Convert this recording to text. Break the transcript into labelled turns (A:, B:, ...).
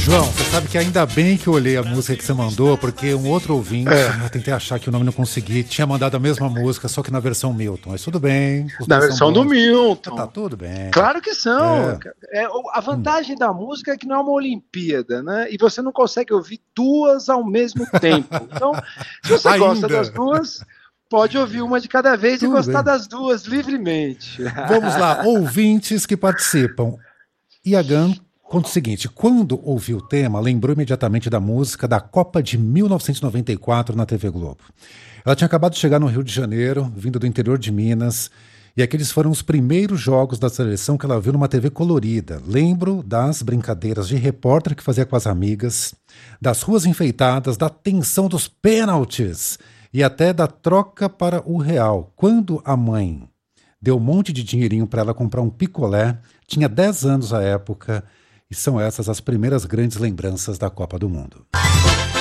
A: João, você sabe que ainda bem que eu olhei a música que você mandou, porque um outro ouvinte, eu tentei achar que o nome não consegui, tinha mandado a mesma música, só que na versão Milton. Mas tudo bem.
B: Na versão do Milton.
A: Tá tudo bem.
B: Claro que são. A vantagem da música é que não é uma Olimpíada, né? E você não consegue ouvir duas ao mesmo tempo. Então, se você gosta das duas, pode ouvir uma de cada vez e gostar das duas livremente.
A: Vamos lá, ouvintes que participam. Iagan conta o seguinte: quando ouviu o tema, lembrou imediatamente da música da Copa de 1994 na TV Globo. Ela tinha acabado de chegar no Rio de Janeiro, vindo do interior de Minas, e aqueles foram os primeiros jogos da seleção que ela viu numa TV colorida. Lembro das brincadeiras de repórter que fazia com as amigas, das ruas enfeitadas, da tensão dos pênaltis e até da troca para o real. Quando a mãe deu um monte de dinheirinho para ela comprar um picolé, tinha 10 anos à época, e são essas as primeiras grandes lembranças da Copa do Mundo.